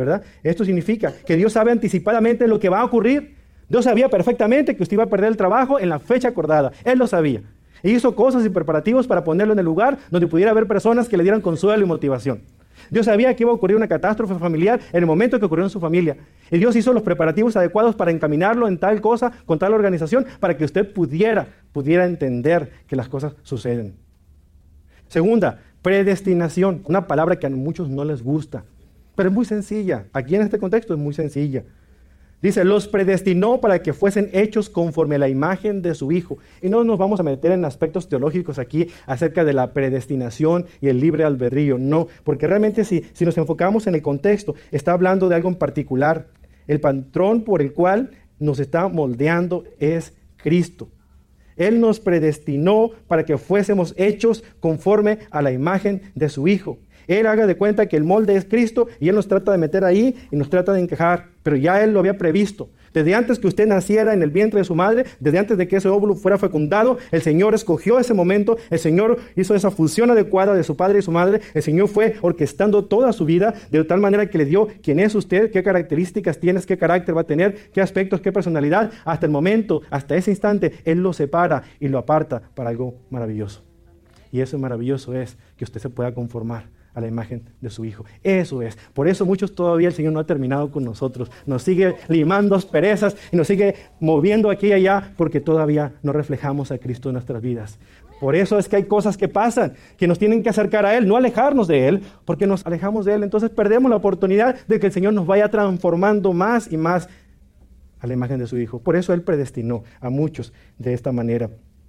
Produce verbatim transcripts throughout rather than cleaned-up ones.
¿verdad? Esto significa que Dios sabe anticipadamente lo que va a ocurrir. Dios sabía perfectamente que usted iba a perder el trabajo en la fecha acordada. Él lo sabía. E hizo cosas y preparativos para ponerlo en el lugar donde pudiera haber personas que le dieran consuelo y motivación. Dios sabía que iba a ocurrir una catástrofe familiar en el momento que ocurrió en su familia. Y Dios hizo los preparativos adecuados para encaminarlo en tal cosa, con tal organización, para que usted pudiera, pudiera entender que las cosas suceden. Segunda, predestinación. Una palabra que a muchos no les gusta, pero es muy sencilla. Aquí en este contexto es muy sencilla. Dice, los predestinó para que fuesen hechos conforme a la imagen de su Hijo. Y no nos vamos a meter en aspectos teológicos aquí acerca de la predestinación y el libre albedrío. No, porque realmente si, si nos enfocamos en el contexto, está hablando de algo en particular. El patrón por el cual nos está moldeando es Cristo. Él nos predestinó para que fuésemos hechos conforme a la imagen de su Hijo. Él haga de cuenta que el molde es Cristo y Él nos trata de meter ahí y nos trata de encajar, pero ya Él lo había previsto. Desde antes que usted naciera en el vientre de su madre, desde antes de que ese óvulo fuera fecundado, el Señor escogió ese momento, el Señor hizo esa fusión adecuada de su padre y su madre, el Señor fue orquestando toda su vida de tal manera que le dio quién es usted, qué características tienes, qué carácter va a tener, qué aspectos, qué personalidad. Hasta el momento, hasta ese instante, Él lo separa y lo aparta para algo maravilloso. Y eso maravilloso es que usted se pueda conformar a la imagen de su Hijo. Eso es. Por eso muchos todavía el Señor no ha terminado con nosotros. Nos sigue limando asperezas y nos sigue moviendo aquí y allá porque todavía no reflejamos a Cristo en nuestras vidas. Por eso es que hay cosas que pasan, que nos tienen que acercar a Él, no alejarnos de Él, porque nos alejamos de Él. Entonces perdemos la oportunidad de que el Señor nos vaya transformando más y más a la imagen de su Hijo. Por eso Él predestinó a muchos de esta manera.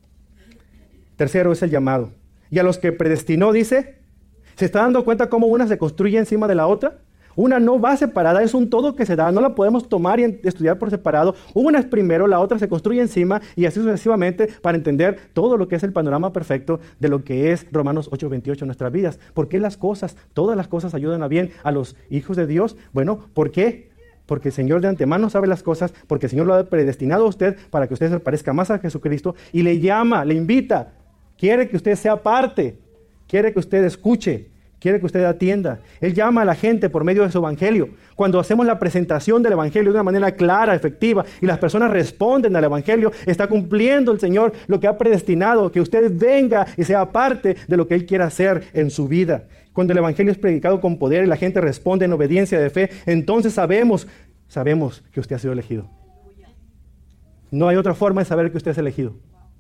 Tercero es el llamado. Y a los que predestinó, dice, ¿se está dando cuenta cómo una se construye encima de la otra? Una no va separada, es un todo que se da, no la podemos tomar y estudiar por separado. Una es primero, la otra se construye encima y así sucesivamente para entender todo lo que es el panorama perfecto de lo que es Romanos ocho veintiocho en nuestras vidas. ¿Por qué las cosas, todas las cosas ayudan a bien a los hijos de Dios? Bueno, ¿por qué? Porque el Señor de antemano sabe las cosas, porque el Señor lo ha predestinado a usted para que usted se parezca más a Jesucristo y le llama, le invita, quiere que usted sea parte, quiere que usted escuche, quiere que usted atienda. Él llama a la gente por medio de su evangelio. Cuando hacemos la presentación del evangelio de una manera clara, efectiva, y las personas responden al evangelio, está cumpliendo el Señor lo que ha predestinado, que usted venga y sea parte de lo que Él quiere hacer en su vida. Cuando el evangelio es predicado con poder y la gente responde en obediencia de fe, entonces sabemos, sabemos que usted ha sido elegido. No hay otra forma de saber que usted es elegido.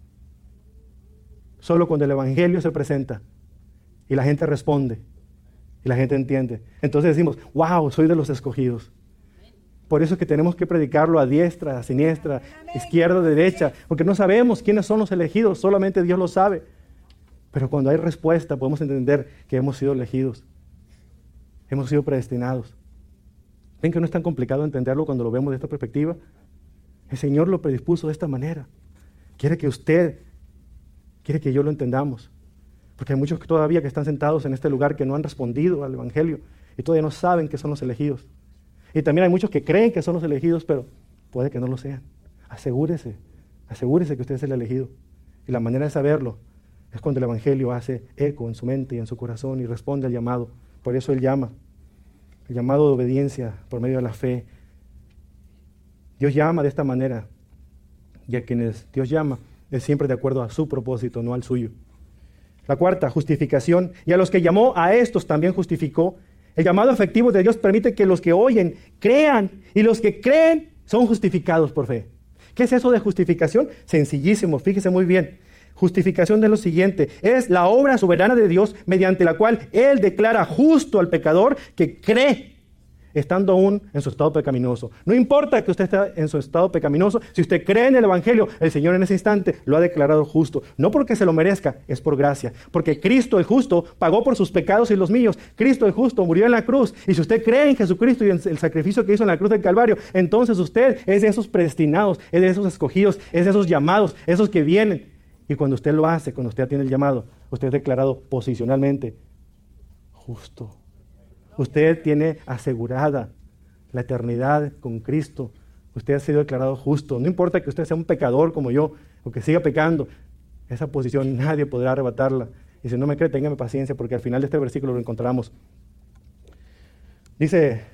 Solo cuando el evangelio se presenta y la gente responde y la gente entiende. Entonces decimos, wow, soy de los escogidos. Por eso es que tenemos que predicarlo a diestra, a siniestra, izquierda, derecha, porque no sabemos quiénes son los elegidos, solamente Dios lo sabe. Pero cuando hay respuesta podemos entender que hemos sido elegidos, hemos sido predestinados. ¿Ven que no es tan complicado entenderlo cuando lo vemos de esta perspectiva? El Señor lo predispuso de esta manera. Quiere que usted, quiere que yo lo entendamos. Porque hay muchos que todavía que están sentados en este lugar que no han respondido al evangelio y todavía no saben que son los elegidos. Y también hay muchos que creen que son los elegidos, pero puede que no lo sean. Asegúrese, asegúrese que usted es el elegido. Y la manera de saberlo es cuando el evangelio hace eco en su mente y en su corazón y responde al llamado. Por eso Él llama, el llamado de obediencia por medio de la fe. Dios llama de esta manera, y a quienes Dios llama es siempre de acuerdo a su propósito, no al suyo. La cuarta, justificación. Y a los que llamó, a estos también justificó. El llamado efectivo de Dios permite que los que oyen crean, y los que creen son justificados por fe. ¿Qué es eso de justificación? Sencillísimo, fíjese muy bien. Justificación es lo siguiente, es la obra soberana de Dios mediante la cual Él declara justo al pecador que cree, estando aún en su estado pecaminoso. No importa que usted esté en su estado pecaminoso, si usted cree en el evangelio, el Señor en ese instante lo ha declarado justo. No porque se lo merezca, es por gracia. Porque Cristo el justo pagó por sus pecados y los míos. Cristo el justo murió en la cruz. Y si usted cree en Jesucristo y en el sacrificio que hizo en la cruz del Calvario, entonces usted es de esos predestinados, es de esos escogidos, es de esos llamados, esos que vienen. Y cuando usted lo hace, cuando usted tiene el llamado, usted es declarado posicionalmente justo. Usted tiene asegurada la eternidad con Cristo. Usted ha sido declarado justo. No importa que usted sea un pecador como yo, o que siga pecando. Esa posición nadie podrá arrebatarla. Y si no me cree, téngame paciencia, porque al final de este versículo lo encontramos. Dice